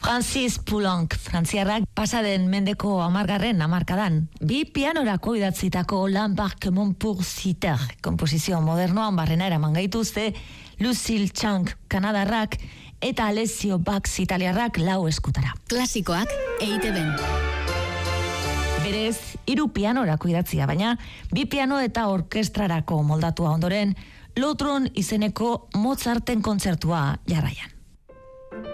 Francis Poulenc, frantziarrak pasaden mendeko hamarkadan, bi pianorako idatzitako L'Embarquement pour Citer, komposizio modernoan barrena eraman gaituzte, Lucille Chang, kanadarrak, eta Alessio Bax, italiarrak lau eskutara. Klasikoak EITB-en. Berez, 3 pianorako idatzia, baina 2 piano eta orkestrarako moldatua ondoren, Lotron izeneko Mozarten kontzertua jarraian.